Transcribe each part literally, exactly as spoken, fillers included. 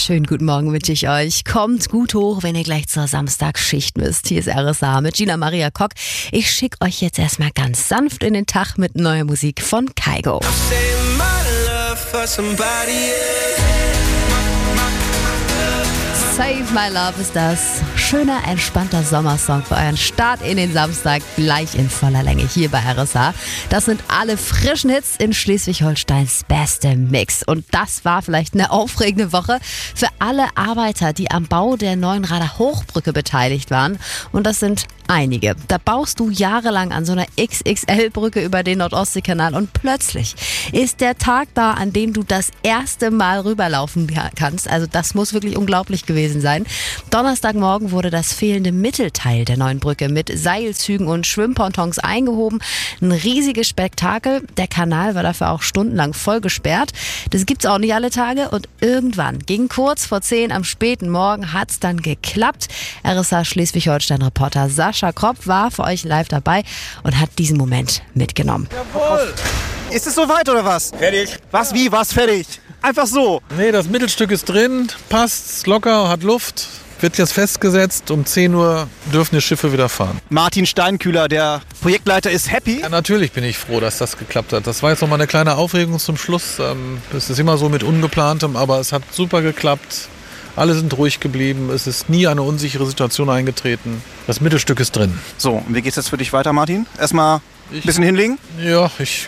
schönen guten Morgen wünsche ich euch. Kommt gut hoch, wenn ihr gleich zur Samstagsschicht müsst. Hier ist R S A mit Gina Maria Kock. Ich schicke euch jetzt erstmal ganz sanft in den Tag mit neuer Musik von Kygo. Save My Love ist das. Schöner, entspannter Sommersong für euren Start in den Samstag, gleich in voller Länge hier bei R S A. Das sind alle frischen Hits in Schleswig-Holsteins beste Mix. Und das war vielleicht eine aufregende Woche für alle Arbeiter, die am Bau der neuen Rader Hochbrücke beteiligt waren. Und das sind einige. Da baust du jahrelang an so einer X X L-Brücke über den Nordostseekanal und plötzlich ist der Tag da, an dem du das erste Mal rüberlaufen kannst. Also das muss wirklich unglaublich gewesen sein. Donnerstagmorgen wurde das fehlende Mittelteil der neuen Brücke mit Seilzügen und Schwimmpontons eingehoben. Ein riesiges Spektakel. Der Kanal war dafür auch stundenlang voll gesperrt. Das gibt's auch nicht alle Tage. Und irgendwann, gegen kurz vor zehn am späten Morgen, hat's dann geklappt. R S A Schleswig-Holstein-Reporter Sascha Kropp war für euch live dabei und hat diesen Moment mitgenommen. Jawohl! Ist es soweit oder was? Fertig. Was, wie, was, fertig? Einfach so? Nee, das Mittelstück ist drin, passt, ist locker, hat Luft. Wird jetzt festgesetzt, um zehn Uhr dürfen die Schiffe wieder fahren. Martin Steinkühler, der Projektleiter, ist happy? Ja, natürlich bin ich froh, dass das geklappt hat. Das war jetzt noch mal eine kleine Aufregung zum Schluss. Das ist immer so mit Ungeplantem, aber es hat super geklappt. Alle sind ruhig geblieben, es ist nie eine unsichere Situation eingetreten. Das Mittelstück ist drin. So, und wie geht's jetzt für dich weiter, Martin? Erstmal ein bisschen hinlegen? Ja, ich...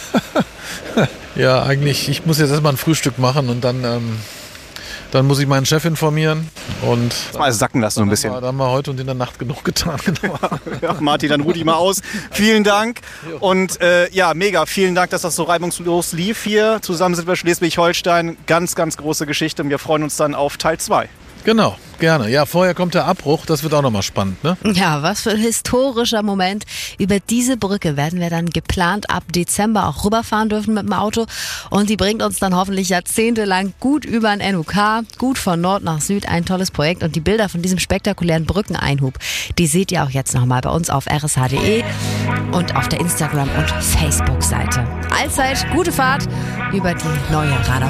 ja, eigentlich, ich muss jetzt erstmal ein Frühstück machen und dann... Ähm, Dann muss ich meinen Chef informieren und mal sacken lassen so ein bisschen. Da haben wir heute und in der Nacht genug getan. Genau. Ja, Martin, dann ruh dich mal aus. Vielen Dank und äh, ja, mega. Vielen Dank, dass das so reibungslos lief hier. Zusammen sind wir Schleswig-Holstein. Ganz, ganz große Geschichte und wir freuen uns dann auf Teil zwei. Genau, gerne. Ja, vorher kommt der Abbruch, das wird auch nochmal spannend, ne? Ja, was für ein historischer Moment. Über diese Brücke werden wir dann geplant ab Dezember auch rüberfahren dürfen mit dem Auto. Und die bringt uns dann hoffentlich jahrzehntelang gut über den N U K, gut von Nord nach Süd, ein tolles Projekt. Und die Bilder von diesem spektakulären Brückeneinhub, die seht ihr auch jetzt nochmal bei uns auf r s h punkt d e und auf der Instagram- und Facebook-Seite. Allzeit gute Fahrt über die neue Rader